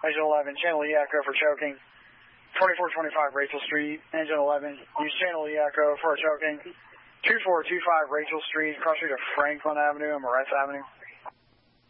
Engine 11, channel E echo for choking. 2425 Rachel Street, engine 11, use channel E echo for choking. 2425 Rachel Street, cross street of Franklin Avenue and Moretz Avenue.